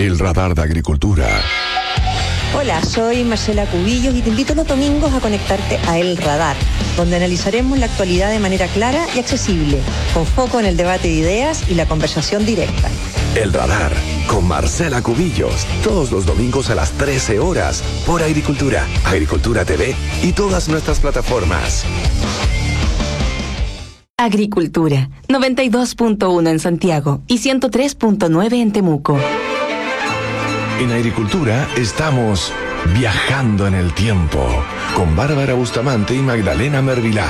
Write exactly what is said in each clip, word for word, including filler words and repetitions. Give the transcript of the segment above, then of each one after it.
El radar de agricultura. Hola, soy Marcela Cubillos y te invito los domingos a conectarte a El Radar, donde analizaremos la actualidad de manera clara y accesible, con foco en el debate de ideas y la conversación directa. El Radar, con Marcela Cubillos, todos los domingos a las trece horas, por Agricultura, Agricultura T V y todas nuestras plataformas. Agricultura, noventa y dos punto uno en Santiago y ciento tres punto nueve en Temuco. En Agricultura estamos viajando en el tiempo con Bárbara Bustamante y Magdalena Mervilá.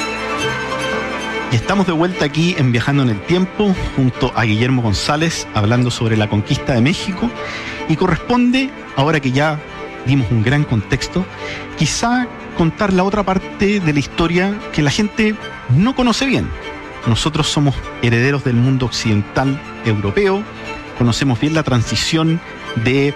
Y estamos de vuelta aquí en Viajando en el Tiempo junto a Guillermo González hablando sobre la conquista de México, y corresponde, ahora que ya dimos un gran contexto, quizá contar la otra parte de la historia que la gente no conoce bien. Nosotros somos herederos del mundo occidental europeo, conocemos bien la transición de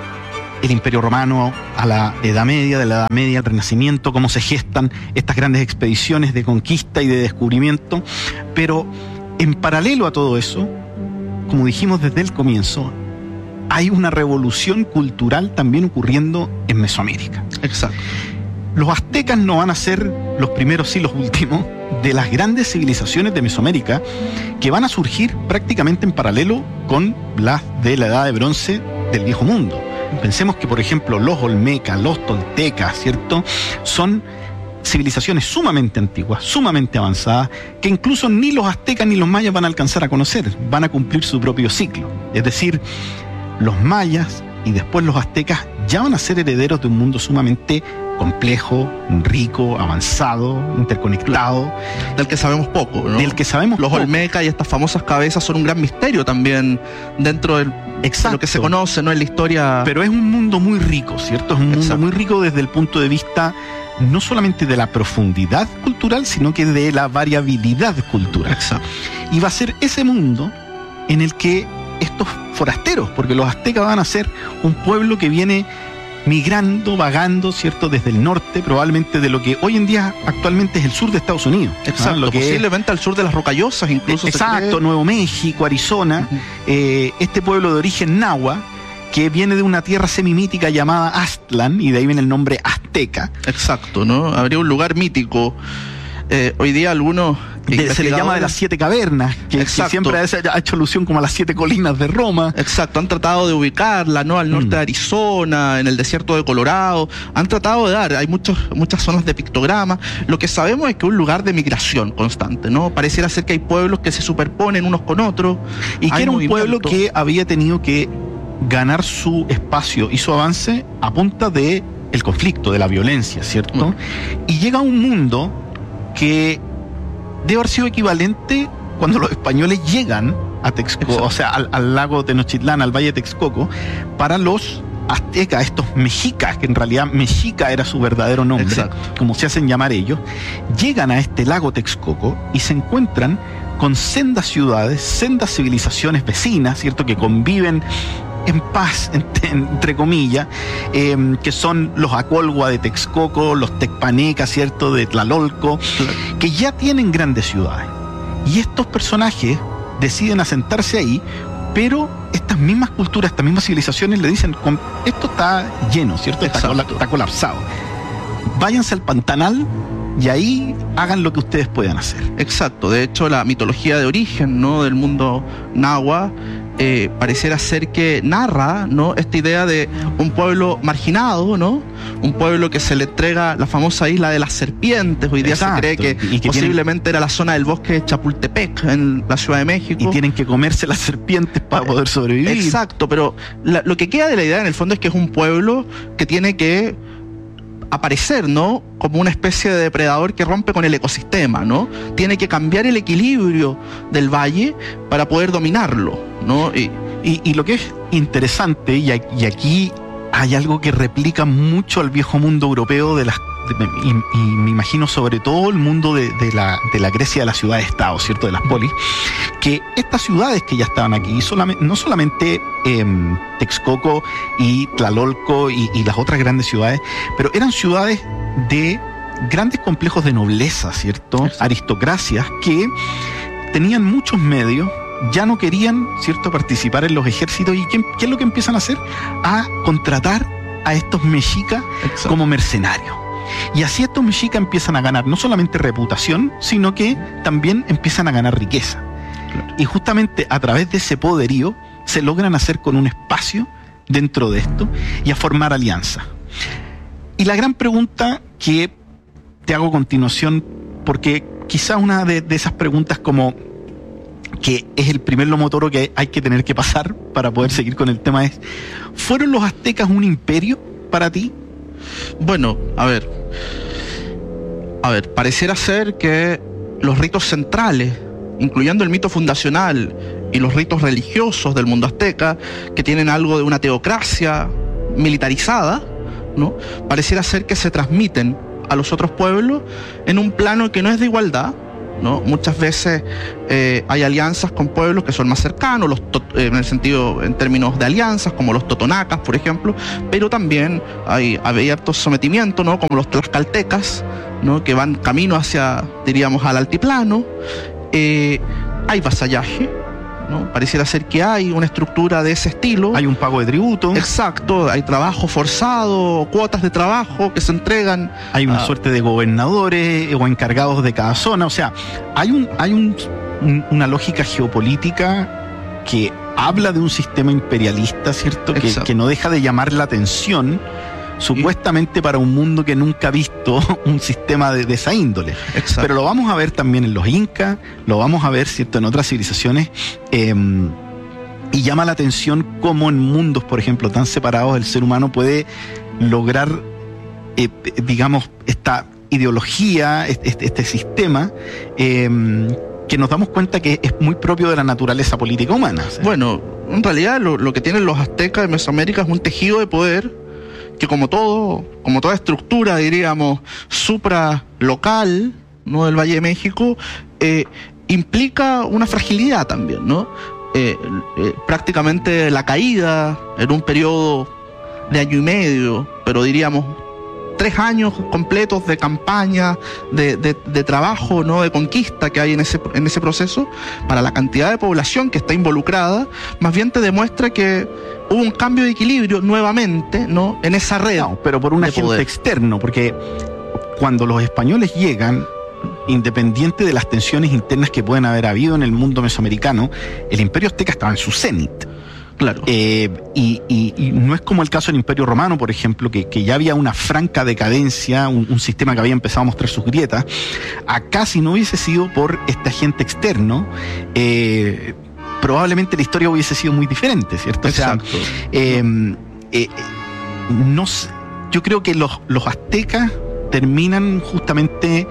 el Imperio Romano a la Edad Media, de la Edad Media al Renacimiento, cómo se gestan estas grandes expediciones de conquista y de descubrimiento, pero en paralelo a todo eso, como dijimos desde el comienzo, hay una revolución cultural también ocurriendo en Mesoamérica. Exacto. Los aztecas no van a ser los primeros y los últimos de las grandes civilizaciones de Mesoamérica que van a surgir prácticamente en paralelo con las de la Edad de Bronce del Viejo Mundo. Pensemos que, por ejemplo, los olmecas, los toltecas, ¿cierto?, son civilizaciones sumamente antiguas, sumamente avanzadas, que incluso ni los aztecas ni los mayas van a alcanzar a conocer, van a cumplir su propio ciclo. Es decir, los mayas y después los aztecas ya van a ser herederos de un mundo sumamente complejo, rico, avanzado, interconectado. Del que sabemos poco, ¿no? Del que sabemos Los poco. olmecas y estas famosas cabezas son un gran misterio también dentro del, de lo que se conoce, ¿no?, en la historia. Pero es un mundo muy rico, ¿cierto? Es un mundo Exacto. muy rico desde el punto de vista no solamente de la profundidad cultural, sino que de la variabilidad cultural. Exacto. Y va a ser ese mundo en el que estos forasteros, porque los aztecas van a ser un pueblo que viene migrando, vagando, ¿cierto?, desde el norte, probablemente de lo que hoy en día actualmente es el sur de Estados Unidos. Exacto, ¿no? Lo que posiblemente al sur de las Rocallosas incluso. Exacto, Nuevo México, Arizona, uh-huh. eh, este pueblo de origen náhuatl, que viene de una tierra semimítica llamada Aztlán, y de ahí viene el nombre azteca. Exacto, ¿no? Habría un lugar mítico. Eh, hoy día algunos... De, se le llama de las siete cavernas, que, que siempre ha hecho alusión como a las siete colinas de Roma. Exacto, han tratado de ubicarla, ¿no?, al norte mm. de Arizona, en el desierto de Colorado. Han tratado de dar, hay muchos, muchas zonas de pictogramas. Lo que sabemos es que es un lugar de migración constante, ¿no? Pareciera ser que hay pueblos que se superponen unos con otros. Y que era un pueblo que había tenido que ganar su espacio y su avance a punta de el conflicto, de la violencia, ¿cierto? Mm. Y llega a un mundo que debe haber sido equivalente cuando los españoles llegan a Texcoco, exacto, o sea, al, al lago Tenochtitlán, al valle de Texcoco, para los aztecas, estos mexicas, que en realidad mexica era su verdadero nombre, exacto, como se hacen llamar ellos, llegan a este lago Texcoco y se encuentran con sendas ciudades, sendas civilizaciones vecinas, ¿cierto?, que conviven en paz, entre, entre comillas, eh, que son los Acolhua de Texcoco, los Tecpanecas, ¿cierto?, de Tlalolco, que ya tienen grandes ciudades. Y estos personajes deciden asentarse ahí, pero estas mismas culturas, estas mismas civilizaciones le dicen, esto está lleno, ¿cierto?, está, cola, está colapsado. Váyanse al Pantanal y ahí hagan lo que ustedes puedan hacer. Exacto, de hecho la mitología de origen, ¿no?, del mundo náhuatl, Eh, pareciera ser que narra, ¿no?, esta idea de un pueblo marginado, ¿no?, un pueblo que se le entrega la famosa isla de las serpientes. Hoy día exacto, se cree que, y que posiblemente tienen... era la zona del bosque de Chapultepec en la Ciudad de México, y tienen que comerse las serpientes para poder sobrevivir. Exacto, pero la, lo que queda de la idea en el fondo es que es un pueblo que tiene que aparecer, ¿no?, como una especie de depredador que rompe con el ecosistema, ¿no? Tiene que cambiar el equilibrio del valle para poder dominarlo, ¿no? Y, y, y lo que es interesante, y, y aquí hay algo que replica mucho al viejo mundo europeo de las de, y, y me imagino sobre todo el mundo de, de, la, de la Grecia de la ciudad de Estado, ¿cierto?, de las polis, que estas ciudades que ya estaban aquí, solamente, no solamente eh, Texcoco y Tlalolco y, y las otras grandes ciudades, pero eran ciudades de grandes complejos de nobleza, ¿cierto?, aristocracias que tenían muchos medios, ya no querían, ¿cierto?, participar en los ejércitos. ¿Y qué, qué es lo que empiezan a hacer? A contratar a estos mexicas Exacto. como mercenarios. Y así estos mexicas empiezan a ganar no solamente reputación, sino que también empiezan a ganar riqueza. Claro. Y justamente a través de ese poderío se logran hacer con un espacio dentro de esto y a formar alianzas. Y la gran pregunta que te hago a continuación, porque quizás una de, de esas preguntas como que es el primer lomotoro que hay que tener que pasar para poder seguir con el tema es, ¿fueron los aztecas un imperio para ti? Bueno, a ver, a ver, pareciera ser que los ritos centrales, incluyendo el mito fundacional y los ritos religiosos del mundo azteca, que tienen algo de una teocracia militarizada, ¿no?, pareciera ser que se transmiten a los otros pueblos en un plano que no es de igualdad, ¿no? Muchas veces eh, hay alianzas con pueblos que son más cercanos, los eh, en el sentido, en términos de alianzas, como los totonacas, por ejemplo, pero también hay abiertos sometimientos, ¿no?, como los tlaxcaltecas, ¿no?, que van camino hacia, diríamos, al altiplano. Eh, hay vasallaje, ¿no? Pareciera ser que hay una estructura de ese estilo. Hay un pago de tributo. Exacto, hay trabajo forzado, cuotas de trabajo que se entregan. Hay una a... suerte de gobernadores o encargados de cada zona. O sea, hay un, hay un, un, una lógica geopolítica que habla de un sistema imperialista, ¿cierto? Que, que no deja de llamar la atención, supuestamente para un mundo que nunca ha visto un sistema de, de esa índole. Exacto. Pero lo vamos a ver también en los incas, lo vamos a ver, ¿cierto?, en otras civilizaciones, eh, y llama la atención cómo en mundos, por ejemplo, tan separados, el ser humano puede lograr, eh, digamos, esta ideología, este, este sistema, eh, que nos damos cuenta que es muy propio de la naturaleza política humana. ¿Sí? Bueno, en realidad lo, lo que tienen los aztecas de Mesoamérica es un tejido de poder que, como todo, como toda estructura, diríamos, supralocal, ¿no?, del Valle de México, eh, implica una fragilidad también, ¿no? Eh, eh, prácticamente la caída en un periodo de año y medio, pero diríamos tres años completos de campaña, de, de, de trabajo, ¿no?, de conquista que hay en ese, en ese proceso, para la cantidad de población que está involucrada, más bien te demuestra que hubo un cambio de equilibrio nuevamente, ¿no?, en esa red. No, pero por un agente poder. externo, porque cuando los españoles llegan, independiente de las tensiones internas que pueden haber habido en el mundo mesoamericano, el imperio azteca estaba en su cenit. Claro. Eh, y, y, y no es como el caso del Imperio Romano, por ejemplo, que, que ya había una franca decadencia, un, un sistema que había empezado a mostrar sus grietas. Acá, si no hubiese sido por este agente externo, eh, probablemente la historia hubiese sido muy diferente, ¿cierto? Exacto. O sea, eh, eh, no, yo creo que los, los aztecas terminan justamente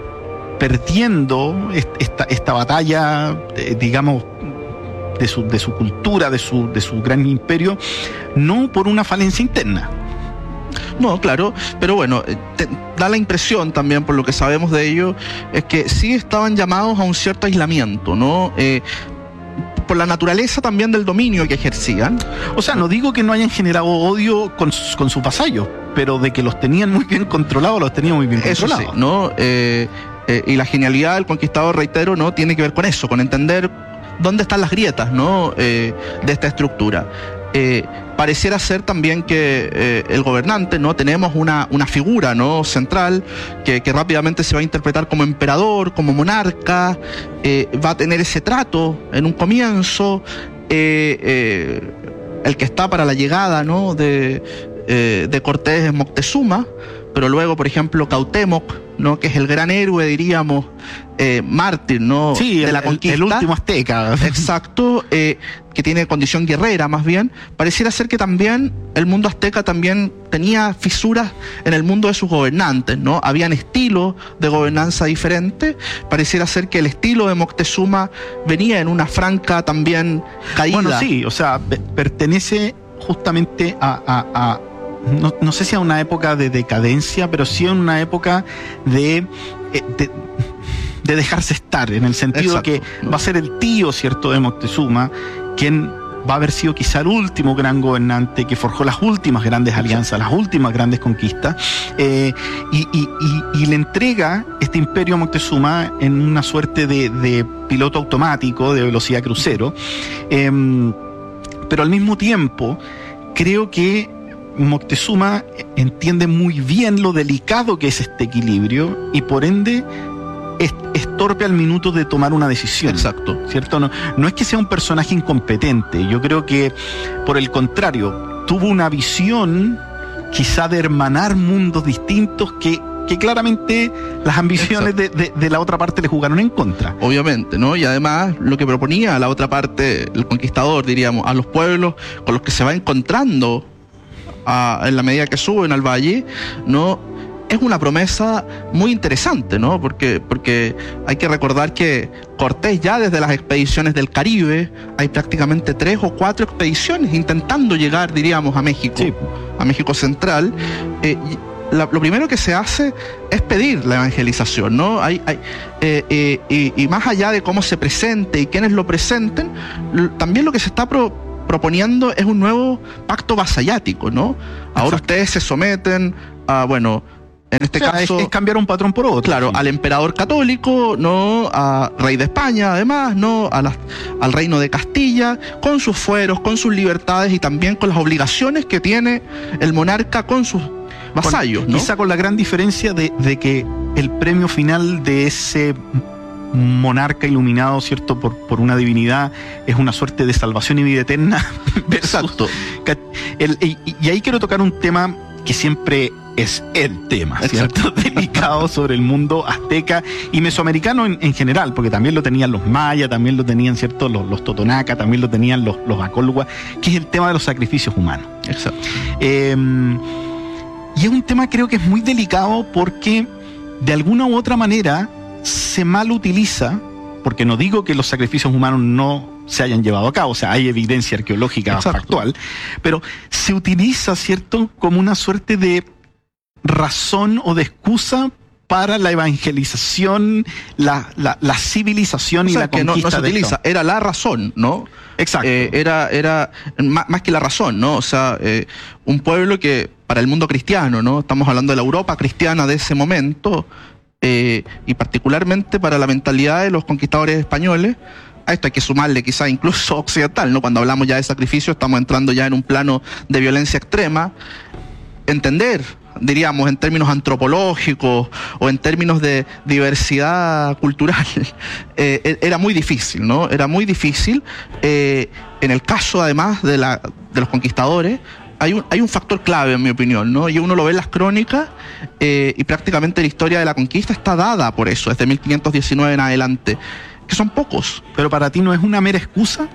perdiendo esta, esta batalla, eh, digamos, de su, de su cultura, de su, de su gran imperio, no por una falencia interna. No, claro, pero bueno, te da la impresión también, por lo que sabemos de ello, es que sí estaban llamados a un cierto aislamiento, ¿no? Eh, por la naturaleza también del dominio que ejercían. O sea, no digo que no hayan generado odio con, con sus vasallos, pero de que los tenían muy bien controlados, los tenían muy bien controlados. Eso sí, ¿no? Eh, eh, y la genialidad del conquistador, reitero, ¿no?, tiene que ver con eso, con entender dónde están las grietas, ¿no?, eh, de esta estructura. Eh, pareciera ser también que eh, el gobernante, ¿no?, tenemos una, una figura, ¿no?, central que, que rápidamente se va a interpretar como emperador, como monarca, eh, va a tener ese trato en un comienzo, eh, eh, el que está para la llegada, ¿no?, de, eh, de Cortés es Moctezuma, pero luego, por ejemplo, Cuauhtémoc, ¿no?, que es el gran héroe, diríamos, eh, mártir, ¿no?, sí, de el, la conquista. El, el último azteca. Exacto, eh, que tiene condición guerrera más bien. Pareciera ser que también el mundo azteca también tenía fisuras en el mundo de sus gobernantes, ¿no? Habían estilos de gobernanza diferentes. Pareciera ser que el estilo de Moctezuma venía en una franca también caída. Bueno, sí, o sea, pertenece justamente a... a, a No, no sé si a una época de decadencia, pero sí a una época de, de, de dejarse estar, en el sentido. Exacto, de que ¿no?, va a ser el tío, ¿cierto?, de Moctezuma, quien va a haber sido quizá el último gran gobernante que forjó las últimas grandes alianzas, las últimas grandes conquistas, eh, y, y, y, y le entrega este imperio a Moctezuma en una suerte de, de piloto automático de velocidad crucero, eh, pero al mismo tiempo creo que Moctezuma entiende muy bien lo delicado que es este equilibrio y por ende es, es torpe al minuto de tomar una decisión. Exacto. ¿Cierto? No, no es que sea un personaje incompetente, yo creo que por el contrario, tuvo una visión quizá de hermanar mundos distintos que, que claramente las ambiciones de, de, de la otra parte le jugaron en contra. Obviamente, ¿no? Y además lo que proponía la otra parte, el conquistador, diríamos, a los pueblos con los que se va encontrando a, en la medida que suben al valle, ¿no? Es una promesa muy interesante, ¿no? Porque, porque hay que recordar que Cortés ya desde las expediciones del Caribe, hay prácticamente tres o cuatro expediciones intentando llegar, diríamos, a México, sí. a México Central. Eh, la, lo primero que se hace es pedir la evangelización, ¿no? Hay, hay, eh, eh, y, y más allá de cómo se presente y quiénes lo presenten, también lo que se está pro, proponiendo es un nuevo pacto vasallático, ¿no? Ahora Exacto. ustedes se someten a, bueno... En este o sea, caso, es, es cambiar un patrón por otro. Claro, sí. al emperador católico, no a rey de España, además, no a la, al reino de Castilla, con sus fueros, con sus libertades y también con las obligaciones que tiene el monarca con sus vasallos. Con, ¿no? Quizá con la gran diferencia de, de que el premio final de ese monarca iluminado, ¿cierto?, por, por una divinidad, es una suerte de salvación y vida eterna. Exacto. El, y, y ahí quiero tocar un tema que siempre es el tema, ¿cierto? Delicado sobre el mundo azteca y mesoamericano en, en general, porque también lo tenían los mayas, también lo tenían, ¿cierto?, los, los totonacas, también lo tenían los, los acolhuas, que es el tema de los sacrificios humanos. Exacto. Eh, y es un tema, creo que es muy delicado porque de alguna u otra manera se mal utiliza, porque no digo que los sacrificios humanos no se hayan llevado a cabo, o sea, hay evidencia arqueológica Exacto. factual, pero se utiliza, ¿cierto?, como una suerte de razón o de excusa para la evangelización, la, la, la civilización, o sea, y la que conquista. No, no se de utiliza, esto. Era la razón, ¿no? Exacto. Eh, era, era más, más que la razón, ¿no? O sea, eh, un pueblo que para el mundo cristiano, ¿no? Estamos hablando de la Europa cristiana de ese momento, eh, y particularmente para la mentalidad de los conquistadores españoles. A esto hay que sumarle quizá incluso occidental, ¿no? Cuando hablamos ya de sacrificio, estamos entrando ya en un plano de violencia extrema. Entender, diríamos, en términos antropológicos o en términos de diversidad cultural, eh, era muy difícil, ¿no? Era muy difícil. Eh, en el caso, además, de, la, de los conquistadores, hay un, hay un factor clave, en mi opinión, ¿no? Y uno lo ve en las crónicas, eh, y prácticamente la historia de la conquista está dada por eso, desde mil quinientos diecinueve en adelante, que son pocos. ¿Pero para ti no es una mera excusa?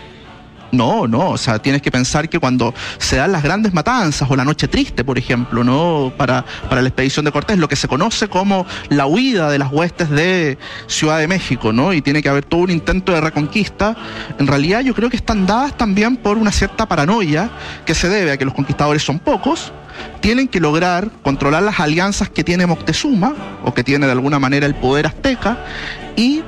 No, no, o sea, tienes que pensar que cuando se dan las grandes matanzas o la Noche Triste, por ejemplo, ¿no? Para, para la expedición de Cortés, lo que se conoce como la huida de las huestes de Ciudad de México, ¿no? Y tiene que haber todo un intento de reconquista. En realidad yo creo que están dadas también por una cierta paranoia que se debe a que los conquistadores son pocos, tienen que lograr controlar las alianzas que tiene Moctezuma, o que tiene de alguna manera el poder azteca, y...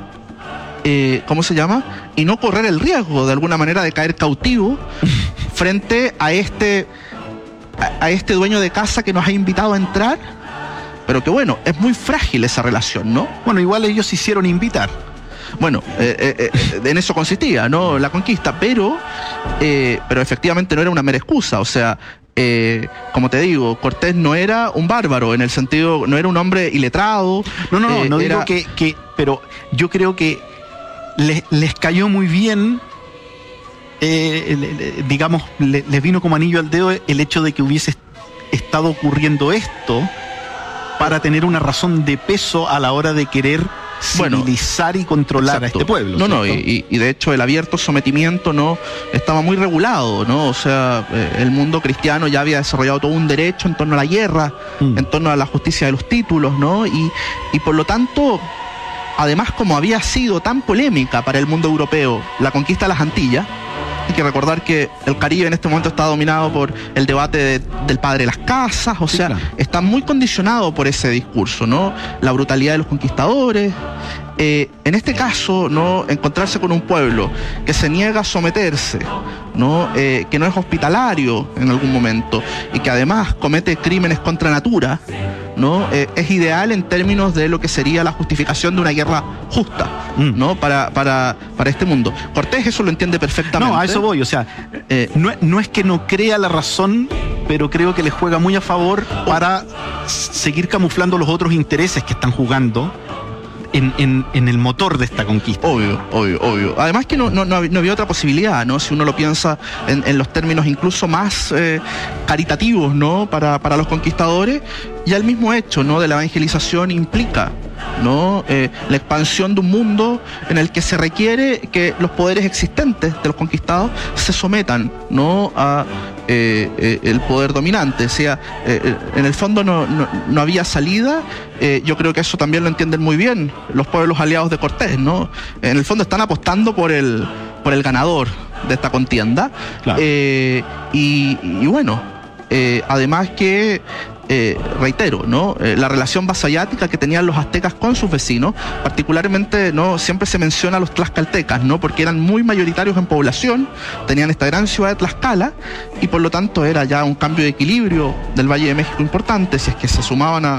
Eh, ¿cómo se llama? Y no correr el riesgo de alguna manera de caer cautivo frente a este a, a este dueño de casa que nos ha invitado a entrar, pero que bueno, es muy frágil esa relación, ¿no? Bueno, igual ellos se hicieron invitar. Bueno, eh, eh, eh, en eso consistía, ¿no? La conquista, pero eh, pero efectivamente no era una mera excusa, o sea, Eh, como te digo, Cortés no era un bárbaro, en el sentido, no era un hombre iletrado. No, no, no, eh, no era... digo que, que, pero yo creo que les, les cayó muy bien, eh, le, le, digamos, le, les vino como anillo al dedo el hecho de que hubiese estado ocurriendo esto para tener una razón de peso a la hora de querer civilizar bueno, y controlar exacto. a este pueblo. No, ¿cierto? no, y, y de hecho el abierto sometimiento no estaba muy regulado, ¿no? O sea, eh, el mundo cristiano ya había desarrollado todo un derecho en torno a la guerra, mm. en torno a la justicia de los títulos, ¿no? Y, y por lo tanto, además, como había sido tan polémica para el mundo europeo la conquista de las Antillas, hay que recordar que el Caribe en este momento está dominado por el debate de, del padre de las casas, o sí, sea, claro. está muy condicionado por ese discurso, ¿no? La brutalidad de los conquistadores, eh, en este caso, ¿no?, encontrarse con un pueblo que se niega a someterse, ¿no?, eh, que no es hospitalario en algún momento y que además comete crímenes contra natura, ¿no?, eh, es ideal en términos de lo que sería la justificación de una guerra justa, mm. ¿no?, para, para, para este mundo. Cortés eso lo entiende perfectamente. No, a eso voy, o sea, eh, no, no es que no crea la razón, pero creo que le juega muy a favor para seguir camuflando los otros intereses que están jugando En, en, en el motor de esta conquista. Obvio, obvio, obvio. Además que no, no, no había otra posibilidad, ¿no? Si uno lo piensa en, en los términos incluso más eh, caritativos, ¿no?, para, para los conquistadores, ya el mismo hecho, ¿no?, de la evangelización implica, ¿no?, eh, la expansión de un mundo en el que se requiere que los poderes existentes de los conquistados se sometan, ¿no?, a eh, eh, el poder dominante. O sea, eh, en el fondo no, no, no había salida. Eh, yo creo que eso también lo entienden muy bien los pueblos aliados de Cortés, ¿no? En el fondo están apostando por el, por el ganador de esta contienda. Claro. Eh, y, y bueno, eh, además que Eh, reitero, ¿no?, eh, la relación vasallática que tenían los aztecas con sus vecinos, particularmente, ¿no?, siempre se menciona a los tlaxcaltecas, ¿no?, porque eran muy mayoritarios en población, tenían esta gran ciudad de Tlaxcala y por lo tanto era ya un cambio de equilibrio del Valle de México importante, si es que se sumaban a